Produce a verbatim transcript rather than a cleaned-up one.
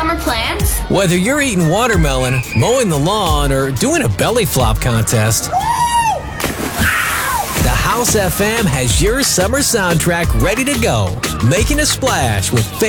summer plans? Whether you're eating watermelon, mowing the lawn, or doing a belly flop contest, the House F M has your summer soundtrack ready to go. Making a splash with